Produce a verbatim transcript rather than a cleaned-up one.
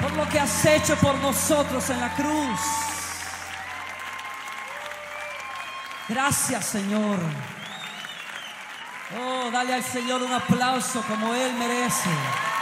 por lo que has hecho por nosotros en la cruz. Gracias, Señor. Oh, dale al Señor un aplauso como Él merece.